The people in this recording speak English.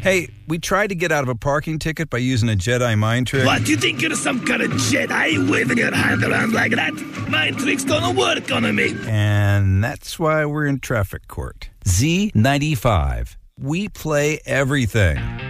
Hey, we tried to get out of a parking ticket by using a Jedi mind trick. What, you think you're some kind of Jedi waving your hand around like that? Mind tricks don't work on me. And that's why we're in traffic court. Z95. We play everything.